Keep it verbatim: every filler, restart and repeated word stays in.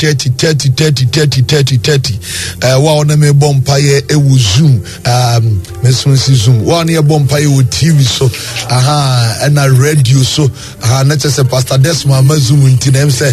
thirty thirty thirty thirty thirty thirty uh wa na me bompa ye e wo Zoom um me so si Zoom wa na ye bompa ye wo T V so aha na radio so aha na chese Pastor Desmond ma Zoom nti na em say